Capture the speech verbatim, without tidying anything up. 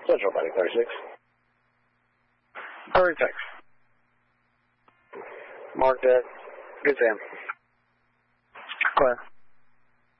Central Fighting thirty-six. Hurry text. Mark that. Good Sam. Clear.